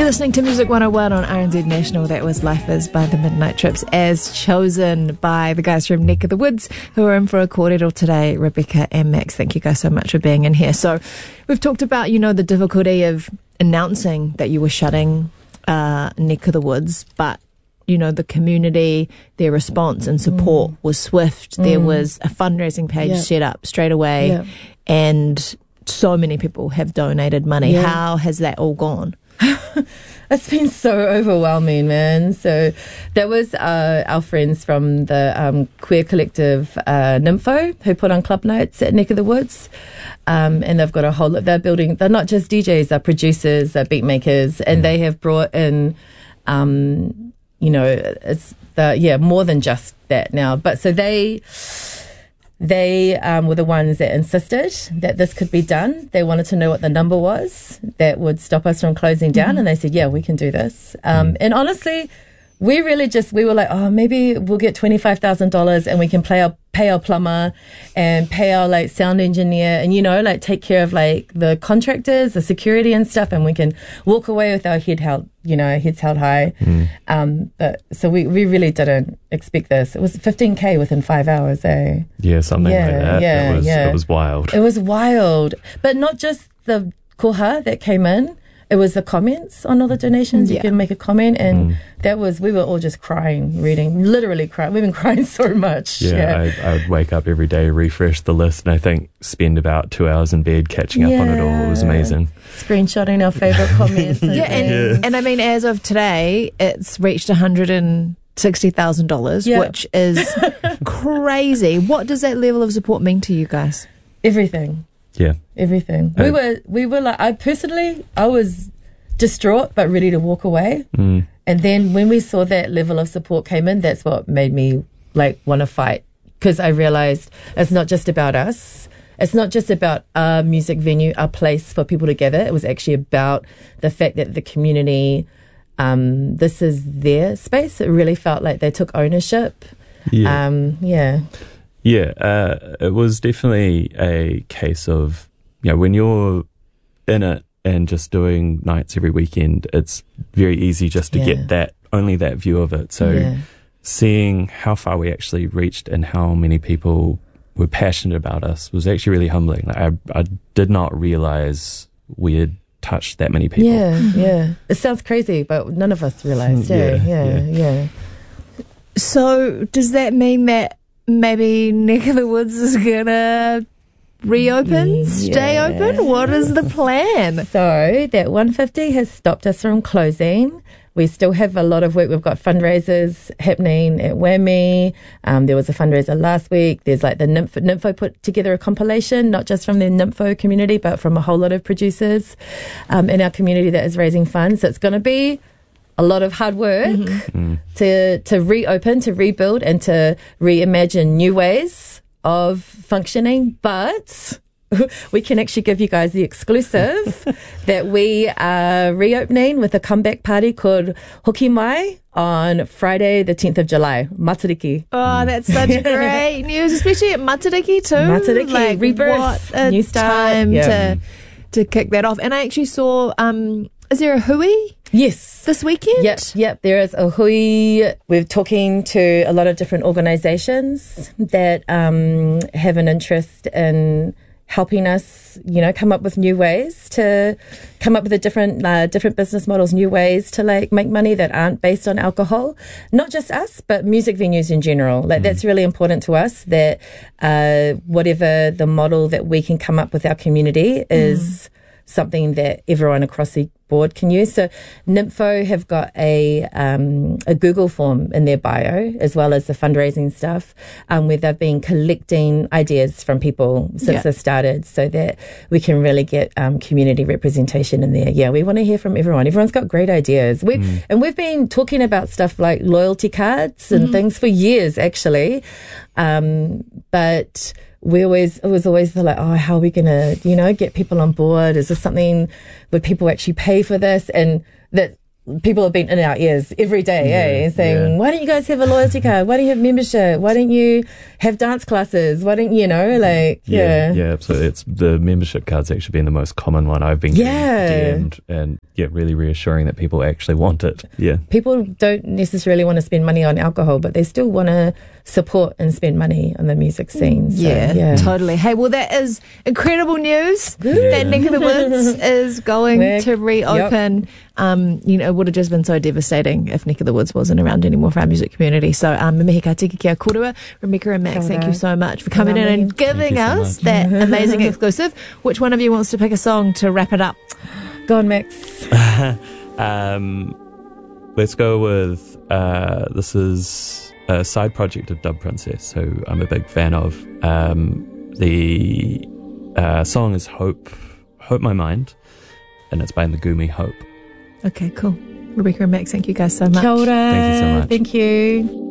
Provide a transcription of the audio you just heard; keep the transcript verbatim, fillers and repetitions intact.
You're listening to Music one oh one on R N Z National. That was Life Is by the Midnight Trips, as chosen by the guys from Neck of the Woods, who are in for a kōrero today, Rebecca and Max. Thank you guys so much for being in here. So we've talked about, you know, the difficulty of announcing that you were shutting uh, Neck of the Woods, but you know, the community, their response and support mm. was swift. Mm. There was a fundraising page yep. set up straight away, yep. and so many people have donated money. Yeah. How has that all gone? It's been so overwhelming, man. So that was uh, our friends from the um, queer collective uh, Nympho, who put on club nights at Neck of the Woods. Um, and they've got a whole lot, they're building, they're not just D Js, they're producers, they're beat makers, and mm. they have brought in, um, you know, it's the, yeah, more than just that now. But so they, they um, were the ones that insisted that this could be done. They wanted to know what the number was that would stop us from closing down. Mm-hmm. And they said, yeah, we can do this. Um, mm. And honestly, we really just, we were like, oh, maybe we'll get twenty-five thousand dollars and we can play our, pay our plumber and pay our like sound engineer and, you know, like take care of like the contractors, the security and stuff. And we can walk away with our head held, you know, heads held high. Mm. Um, but so we, we really didn't expect this. It was fifteen K within five hours, eh? Yeah, something yeah, like that. Yeah, it was, yeah. It was wild. It was wild. But not just the koha that came in. It was the comments on all the donations. Yeah. You can make a comment, and mm. that was, we were all just crying, reading, literally crying. We've been crying so much. Yeah, yeah. I, I would wake up every day, refresh the list, and I think spend about two hours in bed catching yeah. up on it all. It was amazing. Screenshotting our favourite comments. yeah, and, yeah, and I mean, as of today, it's reached one hundred sixty thousand dollars, yeah. which is crazy. What does that level of support mean to you guys? Everything. Yeah. Everything. We uh, were, we were like, I personally, I was distraught but ready to walk away. Mm. And then when we saw that level of support came in, that's what made me like want to fight. Because I realized it's not just about us. It's not just about a music venue, a place for people to gather. It was actually about the fact that the community, um, this is their space. It really felt like they took ownership. Yeah. Um, yeah. Yeah, uh, it was definitely a case of, you know, when you're in it and just doing nights every weekend, it's very easy just to yeah. get that, only that view of it. So yeah. seeing how far we actually reached and how many people were passionate about us was actually really humbling. Like I, I did not realize we had touched that many people. Yeah, yeah. It sounds crazy, but none of us realized. Yeah, yeah, yeah. yeah. yeah. So does that mean that maybe Neck of the Woods is gonna reopen, yeah. stay open? What is the plan? So that one fifty has stopped us from closing. We still have a lot of work. We've got fundraisers happening at Whammy. Um, there was a fundraiser last week. There's like the Nympho, Nympho put together a compilation, not just from the Nympho community, but from a whole lot of producers um, in our community that is raising funds. So it's going to be a lot of hard work mm-hmm. to to reopen, to rebuild, and to reimagine new ways of functioning. But we can actually give you guys the exclusive that we are reopening with a comeback party called Hoki Mai on Friday, the tenth of July. Matariki. Oh, that's such great news, especially at Matariki too. Matariki, like, rebirth, what a new start. time yeah. to to kick that off. And I actually saw, um, is there a hui? Yes. This weekend? Yep, yep. There is a hui. We're talking to a lot of different organisations that um, have an interest in helping us, you know, come up with new ways to come up with a different, uh, different business models, new ways to like make money that aren't based on alcohol. Not just us, but music venues in general. Like mm. that's really important to us. That uh, whatever the model that we can come up with our community is mm. something that everyone across the board can use. So Nympho have got a um, a Google form in their bio, as well as the fundraising stuff, um, where they've been collecting ideas from people since yeah. they started, so that we can really get um, community representation in there. Yeah, we want to hear from everyone. Everyone's got great ideas. We mm. and we've been talking about stuff like loyalty cards and mm. things for years, actually, um, but. We always, it was always like, oh, how are we going to, you know, get people on board? Is this something, would people actually pay for this? And that people have been in our ears every day, Yeah, eh? Saying, yeah. why don't you guys have a loyalty card? Why don't you have membership? Why don't you have dance classes? Why don't you know, like, Yeah, yeah. yeah, absolutely. It's the membership card's actually been the most common one I've been getting Yeah. D M'd, and yeah, really reassuring that people actually want it. Yeah. People don't necessarily want to spend money on alcohol, but they still want to support and spend money on the music scene. So, Yeah, yeah. totally. Hey, well, that is incredible news Yeah. that Neck of the Woods is going We're- to reopen. Um, you know, it would have just been so devastating if Neck of the Woods wasn't around anymore for our music community. So, um, me mihi ka tiki kia korua. Rebecca and Max, Kia thank ora. you so much for coming in and giving Thank you so us much. that amazing exclusive. Which one of you wants to pick a song to wrap it up? Go on, Max. Um, let's go with uh, this is a side project of Dub Princess, who I'm a big fan of. Um, the uh, song is Hope, Hope My Mind, and it's by Megumi Hope. Okay, cool. Rebecca and Max, thank you guys so much. Kia ora. Thank you so much. Thank you.